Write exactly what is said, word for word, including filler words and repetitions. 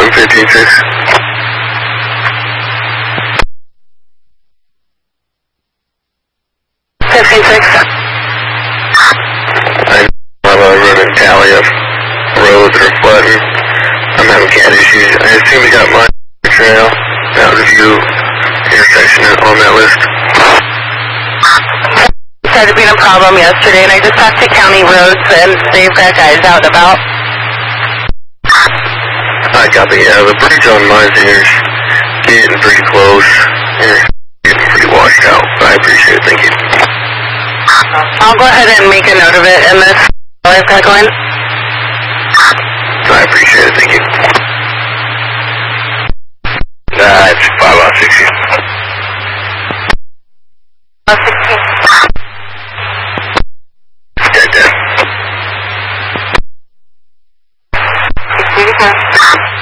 I'm fifteen six. fifteen six. I have a running tally of roads that are flooding. I'm having cat issues. I assume we got my trail, Mountain View intersection on that list. Started being a problem yesterday, and I just talked to County Roads, and they've got guys out and about. I copy. Yeah, the bridge on Meisner's getting pretty close. And getting pretty washed out. I appreciate it. Thank you. I'll go ahead and make a note of it, and this I've got going. I appreciate it. Thank you. That's five out sixty. sixteen. Dead, dead. sixty-four.